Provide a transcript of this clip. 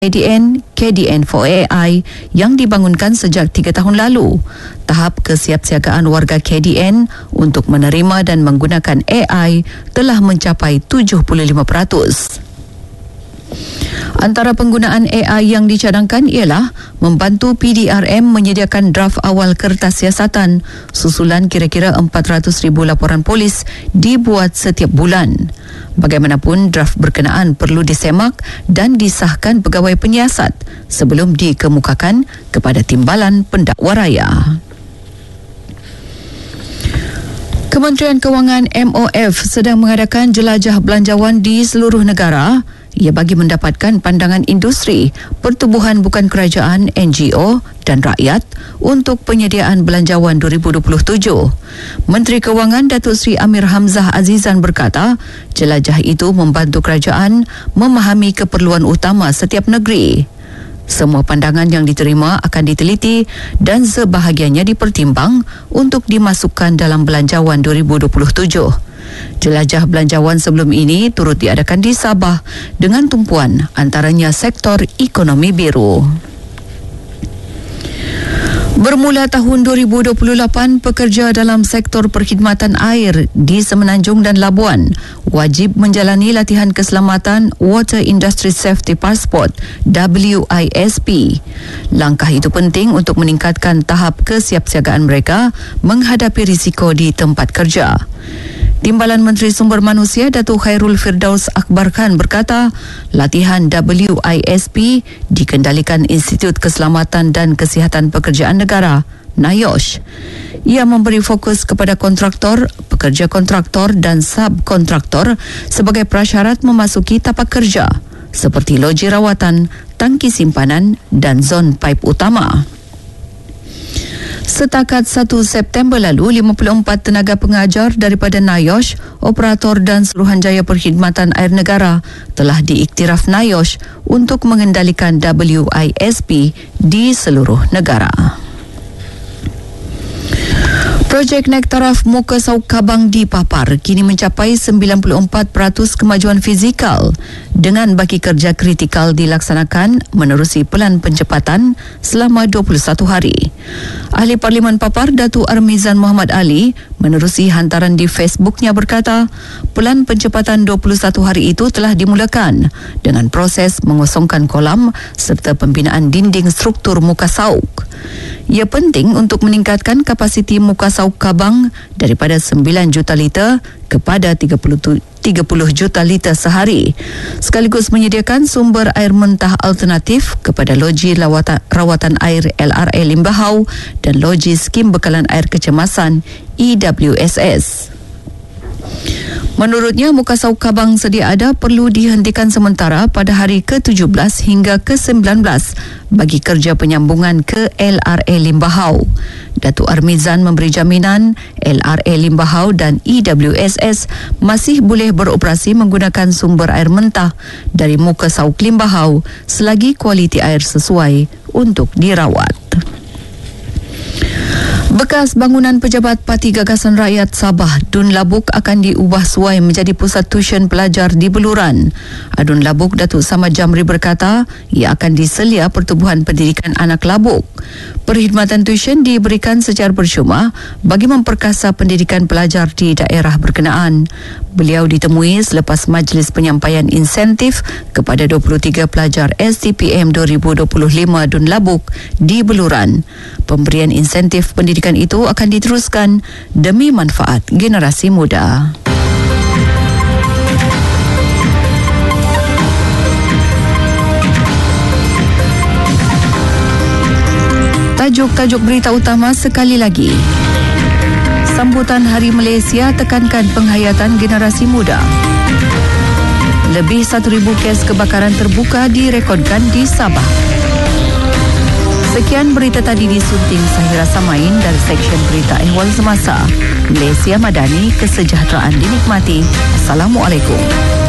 KDN for AI yang dibangunkan sejak 3 tahun lalu. Tahap kesiapsiagaan warga KDN untuk menerima dan menggunakan AI telah mencapai 75%. Antara penggunaan AI yang dicadangkan ialah membantu PDRM menyediakan draft awal kertas siasatan susulan kira-kira 400,000 laporan polis dibuat setiap bulan. Bagaimanapun, draft berkenaan perlu disemak dan disahkan pegawai penyiasat sebelum dikemukakan kepada Timbalan Pendakwa Raya. Kementerian Kewangan MOF sedang mengadakan jelajah belanjawan di seluruh negara. Ia bagi mendapatkan pandangan industri, pertubuhan bukan kerajaan, NGO dan rakyat untuk penyediaan belanjawan 2027. Menteri Kewangan Datuk Seri Amir Hamzah Azizan berkata, jelajah itu membantu kerajaan memahami keperluan utama setiap negeri. Semua pandangan yang diterima akan diteliti dan sebahagiannya dipertimbang untuk dimasukkan dalam belanjawan 2027. Jelajah belanjawan sebelum ini turut diadakan di Sabah dengan tumpuan antaranya sektor ekonomi biru. Bermula tahun 2028, pekerja dalam sektor perkhidmatan air di Semenanjung dan Labuan wajib menjalani latihan keselamatan Water Industry Safety Passport WISP. Langkah itu penting untuk meningkatkan tahap kesiapsiagaan mereka menghadapi risiko di tempat kerja. Timbalan Menteri Sumber Manusia Datuk Khairul Firdaus Akbar Khan berkata, latihan WISP dikendalikan Institut Keselamatan dan Kesihatan Pekerjaan Negara, NIOSH. Ia memberi fokus kepada kontraktor, pekerja kontraktor dan subkontraktor sebagai prasyarat memasuki tapak kerja seperti loji rawatan, tangki simpanan dan zon paip utama. Setakat 1 September lalu, 54 tenaga pengajar daripada NIOSH, operator dan Suruhanjaya Perkhidmatan Air Negara telah diiktiraf NIOSH untuk mengendalikan WISP di seluruh negara. Projek naik taraf muka Sauk Kabang di Papar kini mencapai 94% kemajuan fizikal dengan baki kerja kritikal dilaksanakan menerusi pelan pencepatan selama 21 hari. Ahli Parlimen Papar Datuk Armizan Muhammad Ali menerusi hantaran di Facebooknya berkata, pelan pencepatan 21 hari itu telah dimulakan dengan proses mengosongkan kolam serta pembinaan dinding struktur muka Sauk. Ia penting untuk meningkatkan kapasiti muka Sauk Kabang daripada 9 juta liter kepada 30 juta liter sehari, sekaligus menyediakan sumber air mentah alternatif kepada loji rawatan air LRA Limbahau dan loji skim bekalan air kecemasan EWSS. Menurutnya, muka Sauk Kabang sedia ada perlu dihentikan sementara pada hari ke-17 hingga ke-19 bagi kerja penyambungan ke LRA Limbahau. Datuk Armizan memberi jaminan LRA Limbahau dan EWSS masih boleh beroperasi menggunakan sumber air mentah dari muka Sauk Limbahau selagi kualiti air sesuai untuk dirawat. Bekas bangunan pejabat Parti Gagasan Rakyat Sabah, Dun Labuk akan diubah suai menjadi pusat tuisyen pelajar di Beluran. Adun Labuk Datuk Samad Jamri berkata, ia akan diselia Pertubuhan Pendidikan Anak Labuk. Perkhidmatan tuisyen diberikan secara percuma bagi memperkasa pendidikan pelajar di daerah berkenaan. Beliau ditemui selepas majlis penyampaian insentif kepada 23 pelajar STPM 2025 Dun Labuk di Beluran. Pemberian insentif pendidikan itu akan diteruskan demi manfaat generasi muda. Tajuk-tajuk berita utama sekali lagi. Sambutan Hari Malaysia tekankan penghayatan generasi muda. Lebih 1,000 kes kebakaran terbuka direkodkan di Sabah. Sekian berita tadi disunting Sahira Samain dari Seksyen Berita Ehwal Semasa. Malaysia Madani, kesejahteraan dinikmati. Assalamualaikum.